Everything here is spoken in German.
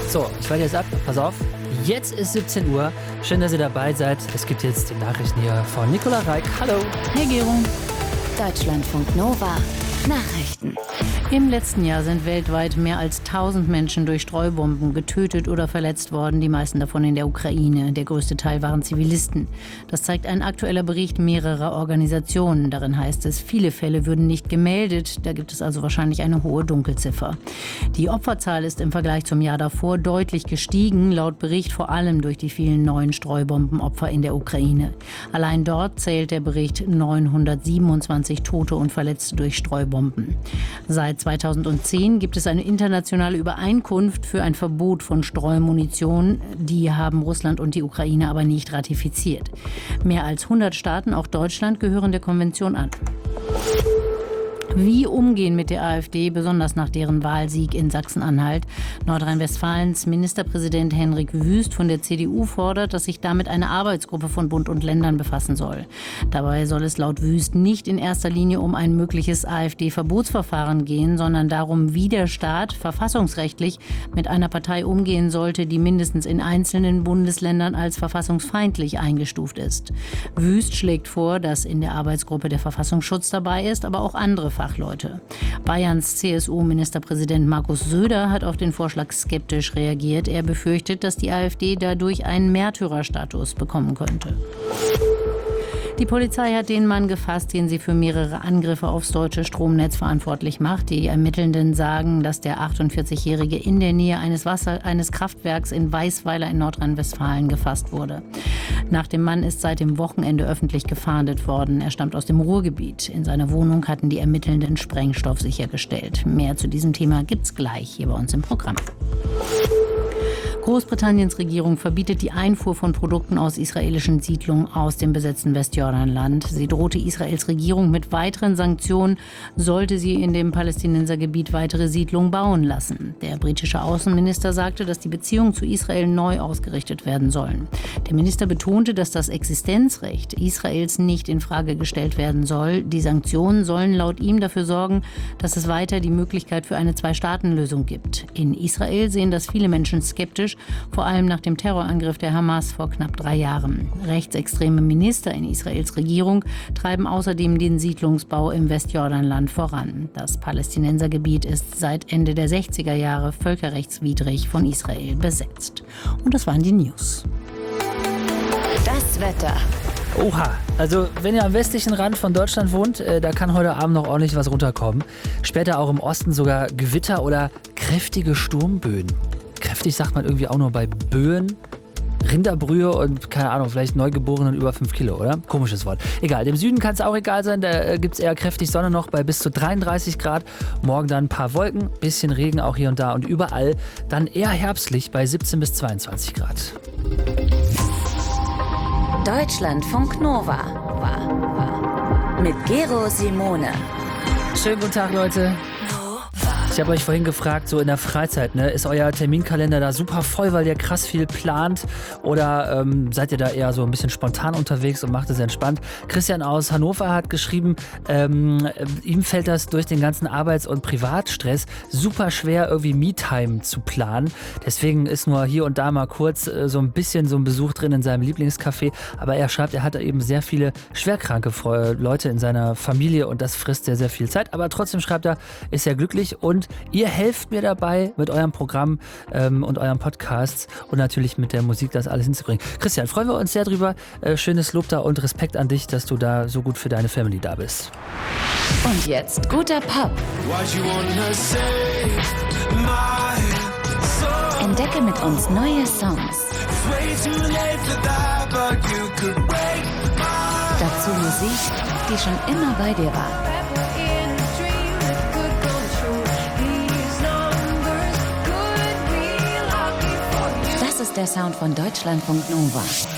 So, ich warte jetzt ab. Pass auf. Jetzt ist 17 Uhr. Schön, dass ihr dabei seid. Es gibt jetzt die Nachrichten hier von Nicola Reik. Hallo. Hey, Gero. Deutschlandfunk Nova. Nachrichten. Im letzten Jahr sind weltweit mehr als 1000 Menschen durch Streubomben getötet oder verletzt worden, die meisten davon in der Ukraine. Der größte Teil waren Zivilisten. Das zeigt ein aktueller Bericht mehrerer Organisationen. Darin heißt es, viele Fälle würden nicht gemeldet. Da gibt es also wahrscheinlich eine hohe Dunkelziffer. Die Opferzahl ist im Vergleich zum Jahr davor deutlich gestiegen, laut Bericht vor allem durch die vielen neuen Streubombenopfer in der Ukraine. Allein dort zählt der Bericht 927 Tote und Verletzte durch Streubomben. Seit 2010 gibt es eine internationale Übereinkunft für ein Verbot von Streumunition. Die haben Russland und die Ukraine aber nicht ratifiziert. Mehr als 100 Staaten, auch Deutschland, gehören der Konvention an. Wie umgehen mit der AfD, besonders nach deren Wahlsieg in Sachsen-Anhalt? Nordrhein-Westfalens Ministerpräsident Henrik Wüst von der CDU fordert, dass sich damit eine Arbeitsgruppe von Bund und Ländern befassen soll. Dabei soll es laut Wüst nicht in erster Linie um ein mögliches AfD-Verbotsverfahren gehen, sondern darum, wie der Staat verfassungsrechtlich mit einer Partei umgehen sollte, die mindestens in einzelnen Bundesländern als verfassungsfeindlich eingestuft ist. Wüst schlägt vor, dass in der Arbeitsgruppe der Verfassungsschutz dabei ist, aber auch andere Fachleute. Bayerns CSU-Ministerpräsident Markus Söder hat auf den Vorschlag skeptisch reagiert. Er befürchtet, dass die AfD dadurch einen Märtyrerstatus bekommen könnte. Die Polizei hat den Mann gefasst, den sie für mehrere Angriffe aufs deutsche Stromnetz verantwortlich macht. Die Ermittelnden sagen, dass der 48-Jährige in der Nähe eines Kraftwerks in Weißweiler in Nordrhein-Westfalen gefasst wurde. Nach dem Mann ist seit dem Wochenende öffentlich gefahndet worden. Er stammt aus dem Ruhrgebiet. In seiner Wohnung hatten die Ermittelnden Sprengstoff sichergestellt. Mehr zu diesem Thema gibt's gleich hier bei uns im Programm. Großbritanniens Regierung verbietet die Einfuhr von Produkten aus israelischen Siedlungen aus dem besetzten Westjordanland. Sie drohte Israels Regierung mit weiteren Sanktionen, sollte sie in dem Palästinensergebiet weitere Siedlungen bauen lassen. Der britische Außenminister sagte, dass die Beziehungen zu Israel neu ausgerichtet werden sollen. Der Minister betonte, dass das Existenzrecht Israels nicht in Frage gestellt werden soll. Die Sanktionen sollen laut ihm dafür sorgen, dass es weiter die Möglichkeit für eine Zwei-Staaten-Lösung gibt. In Israel sehen das viele Menschen skeptisch, vor allem nach dem Terrorangriff der Hamas vor knapp 3 Jahren. Rechtsextreme Minister in Israels Regierung treiben außerdem den Siedlungsbau im Westjordanland voran. Das Palästinensergebiet ist seit Ende der 60er Jahre völkerrechtswidrig von Israel besetzt. Und das waren die News. Das Wetter. Oha, also wenn ihr am westlichen Rand von Deutschland wohnt, da kann heute Abend noch ordentlich was runterkommen. Später auch im Osten sogar Gewitter oder kräftige Sturmböen. Kräftig sagt man irgendwie auch nur bei Böen, Rinderbrühe und, keine Ahnung, vielleicht Neugeborenen über 5 Kilo, oder? Komisches Wort. Egal, dem Süden kann es auch egal sein, da gibt es eher kräftig Sonne noch bei bis zu 33 Grad. Morgen dann ein paar Wolken, bisschen Regen auch hier und da und überall dann eher herbstlich bei 17 bis 22 Grad. Deutschlandfunk Nova. Mit Gero Simone. Schönen guten Tag, Leute. Ich habe euch vorhin gefragt, so in der Freizeit, ne, ist euer Terminkalender da super voll, weil ihr krass viel plant oder seid ihr da eher so ein bisschen spontan unterwegs und macht es entspannt? Christian aus Hannover hat geschrieben, ihm fällt das durch den ganzen Arbeits- und Privatstress super schwer, irgendwie Me-Time zu planen. Deswegen ist nur hier und da mal kurz so ein bisschen so ein Besuch drin in seinem Lieblingscafé. Aber er schreibt, er hat eben sehr viele schwerkranke Leute in seiner Familie und das frisst sehr, sehr viel Zeit. Aber trotzdem schreibt er, ist er glücklich und ihr helft mir dabei mit eurem Programm und eurem Podcasts und natürlich mit der Musik das alles hinzubringen. Christian, freuen wir uns sehr drüber. Schönes Lob da und Respekt an dich, dass du da so gut für deine Family da bist. Und jetzt guter Pop. Entdecke mit uns neue Songs. Dazu Musik, die schon immer bei dir war. Das ist der Sound von Deutschlandfunk Nova.